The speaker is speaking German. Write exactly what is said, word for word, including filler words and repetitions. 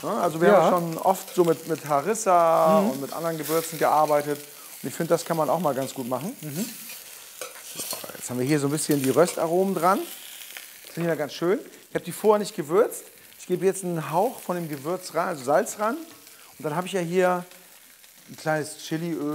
Also wir Ja. haben schon oft so mit, mit Harissa Mhm. und mit anderen Gewürzen gearbeitet. Und ich finde, das kann man auch mal ganz gut machen. Mhm. So, jetzt haben wir hier so ein bisschen die Röstaromen dran. Das finde ich ja ganz schön. Ich habe die vorher nicht gewürzt. Ich gebe jetzt einen Hauch von dem Gewürz ran, also Salz ran. Und dann habe ich ja hier ein kleines Chiliöl.